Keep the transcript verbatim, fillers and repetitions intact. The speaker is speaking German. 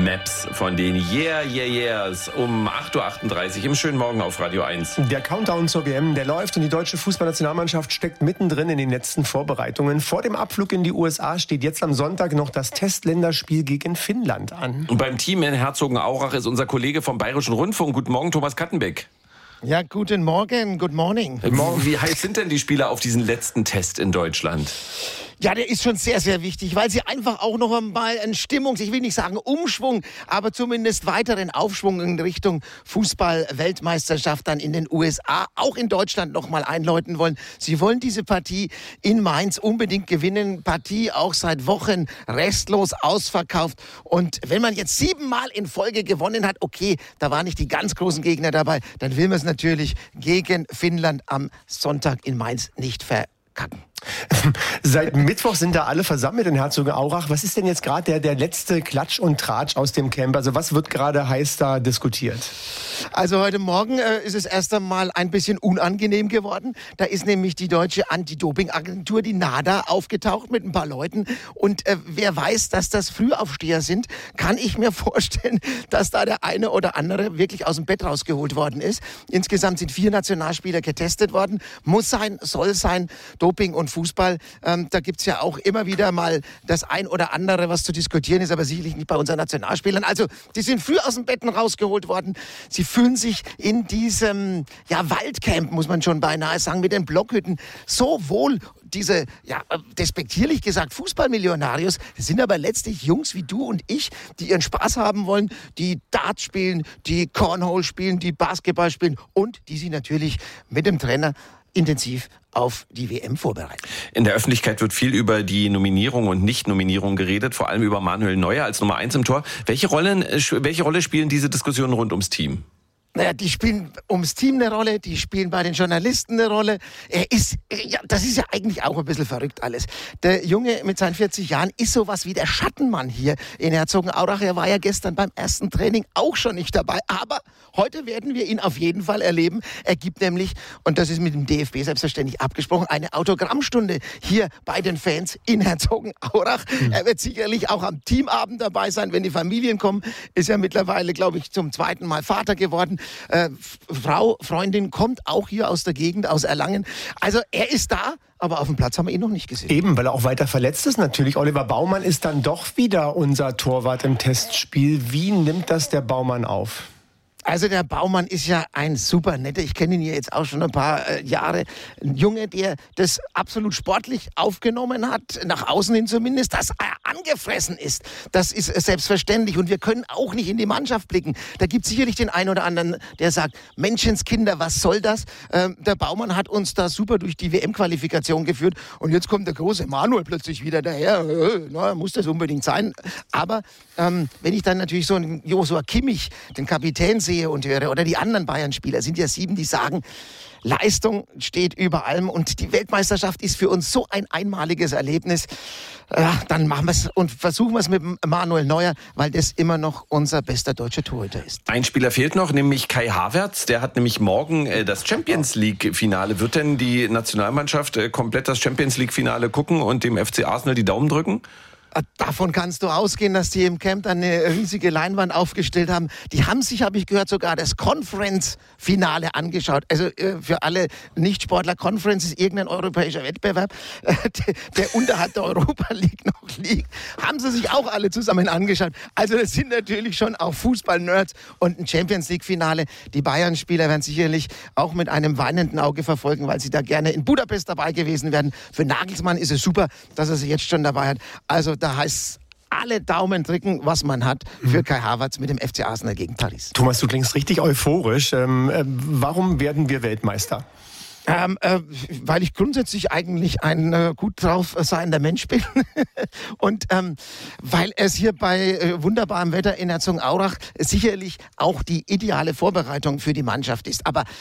Maps von den Yeah, Yeah, Yeahs um acht Uhr achtunddreißig im schönen Morgen auf Radio eins. Der Countdown zur W M, der läuft und die deutsche Fußballnationalmannschaft steckt mittendrin in den letzten Vorbereitungen. Vor dem Abflug in die U S A steht jetzt am Sonntag noch das Testländerspiel gegen Finnland an. Und beim Team in Herzogenaurach ist unser Kollege vom Bayerischen Rundfunk. Guten Morgen, Thomas Kattenbeck. Ja, guten Morgen, good morning. Morgen. Wie heiß sind denn die Spieler auf diesen letzten Test in Deutschland? Ja, der ist schon sehr, sehr wichtig, weil sie einfach auch noch einmal einen Stimmungs-, ich will nicht sagen Umschwung, aber zumindest weiteren Aufschwung in Richtung Fußball-Weltmeisterschaft dann in den U S A, auch in Deutschland noch mal einläuten wollen. Sie wollen diese Partie in Mainz unbedingt gewinnen. Partie auch seit Wochen restlos ausverkauft. Und wenn man jetzt siebenmal in Folge gewonnen hat, okay, da waren nicht die ganz großen Gegner dabei, dann will man es natürlich gegen Finnland am Sonntag in Mainz nicht verkacken. Seit Mittwoch sind da alle versammelt in Herzogenaurach. Was ist denn jetzt gerade der, der letzte Klatsch und Tratsch aus dem Camp? Also was wird gerade heiß da diskutiert? Also heute Morgen äh, ist es erst einmal ein bisschen unangenehm geworden. Da ist nämlich die deutsche Anti-Doping-Agentur, die NADA, aufgetaucht mit ein paar Leuten. Und äh, wer weiß, dass das Frühaufsteher sind, kann ich mir vorstellen, dass da der eine oder andere wirklich aus dem Bett rausgeholt worden ist. Insgesamt sind vier Nationalspieler getestet worden. Muss sein, soll sein, Doping und Fußball, ähm, da gibt's ja auch immer wieder mal das ein oder andere, was zu diskutieren ist, aber sicherlich nicht bei unseren Nationalspielern. Also, die sind früh aus dem Betten rausgeholt worden. Sie fühlen sich in diesem, ja, Waldcamp, muss man schon beinahe sagen, mit den Blockhütten so wohl. Diese, ja, despektierlich gesagt, Fußballmillionarios, das sind aber letztlich Jungs wie du und ich, die ihren Spaß haben wollen, die Dart spielen, die Cornhole spielen, die Basketball spielen und die sich natürlich mit dem Trainer intensiv auf die W M vorbereiten. In der Öffentlichkeit wird viel über die Nominierung und Nicht-Nominierung geredet, vor allem über Manuel Neuer als Nummer eins im Tor. Welche Rollen, welche Rolle spielen diese Diskussionen rund ums Team? Naja, die spielen ums Team eine Rolle, die spielen bei den Journalisten eine Rolle. Er ist, ja, das ist ja eigentlich auch ein bisschen verrückt alles. Der Junge mit seinen vierzig Jahren ist sowas wie der Schattenmann hier in Herzogenaurach. Er war ja gestern beim ersten Training auch schon nicht dabei. Aber heute werden wir ihn auf jeden Fall erleben. Er gibt nämlich, und das ist mit dem D F B selbstverständlich abgesprochen, eine Autogrammstunde hier bei den Fans in Herzogenaurach. Mhm. Er wird sicherlich auch am Teamabend dabei sein, wenn die Familien kommen. Ist ja mittlerweile, glaube ich, zum zweiten Mal Vater geworden. Äh, Frau, Freundin kommt auch hier aus der Gegend, aus Erlangen. Also er ist da, aber auf dem Platz haben wir ihn noch nicht gesehen. Eben, weil er auch weiter verletzt ist natürlich. Oliver Baumann ist dann doch wieder unser Torwart im Testspiel. Wie nimmt das der Baumann auf? Also der Baumann ist ja ein super netter, ich kenne ihn ja jetzt auch schon ein paar äh, Jahre, ein Junge, der das absolut sportlich aufgenommen hat, nach außen hin zumindest, dass er angefressen ist. Das ist äh, selbstverständlich und wir können auch nicht in die Mannschaft blicken. Da gibt es sicherlich den einen oder anderen, der sagt, Menschenskinder, was soll das? Ähm, der Baumann hat uns da super durch die W M-Qualifikation geführt und jetzt kommt der große Manuel plötzlich wieder daher. Äh, na, muss das unbedingt sein. Aber ähm, wenn ich dann natürlich so einen Joshua Kimmich, den Kapitän, sehe und höre, oder die anderen Bayern-Spieler, sind ja sieben, die sagen, Leistung steht über allem und die Weltmeisterschaft ist für uns so ein einmaliges Erlebnis. Ja, dann machen wir es und versuchen wir es mit Manuel Neuer, weil das immer noch unser bester deutscher Torhüter ist. Ein Spieler fehlt noch, nämlich Kai Havertz. Der hat nämlich morgen äh, das Champions-League-Finale. Wird denn die Nationalmannschaft äh, komplett das Champions-League-Finale gucken und dem F C Arsenal die Daumen drücken? Davon kannst du ausgehen, dass die im Camp eine riesige Leinwand aufgestellt haben. Die haben sich, habe ich gehört, sogar das Conference-Finale angeschaut. Also äh, für alle Nichtsportler, Conference ist irgendein europäischer Wettbewerb, äh, der, der unterhalb der Europa League noch liegt. Haben sie sich auch alle zusammen angeschaut. Also das sind natürlich schon auch Fußball-Nerds und ein Champions-League-Finale. Die Bayern-Spieler werden sicherlich auch mit einem weinenden Auge verfolgen, weil sie da gerne in Budapest dabei gewesen wären. Für Nagelsmann ist es super, dass er sie jetzt schon dabei hat. Also da heißt alle Daumen drücken, was man hat für Kai Havertz mit dem F C Arsenal gegen Paris. Thomas, du klingst richtig euphorisch. Ähm, äh, warum werden wir Weltmeister? Ähm, äh, weil ich grundsätzlich eigentlich ein äh, gut drauf seiender Mensch bin und ähm, weil es hier bei äh, wunderbarem Wetter in Herzogenaurach sicherlich auch die ideale Vorbereitung für die Mannschaft ist. Aber